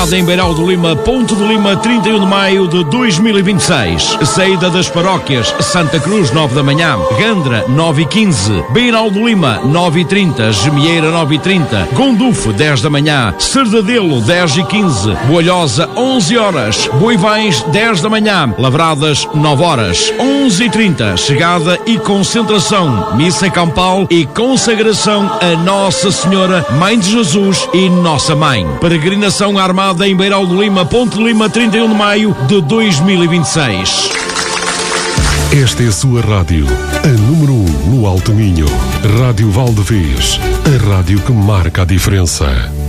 Armada em Beiral do Lima, Ponte de Lima, 31 de maio de 2026. Saída das paróquias Santa Cruz, 9 da manhã, Gandra, 9h15, Beiral do Lima, 9h30, Gemieira, 9h30, Gondufo, 10 da manhã, Serdadelo, 10h15, Boalhosa, 11 horas, Boivães, 10 da manhã, Lavradas, 9 horas, 11h30, chegada e concentração, missa campal e consagração a Nossa Senhora, Mãe de Jesus e Nossa Mãe. Peregrinação Armada em Beiral do Lima, Ponte de Lima, 31 de maio de 2026. Esta é a sua rádio, a número 1 no Alto Minho. Rádio Valdevez, a rádio que marca a diferença.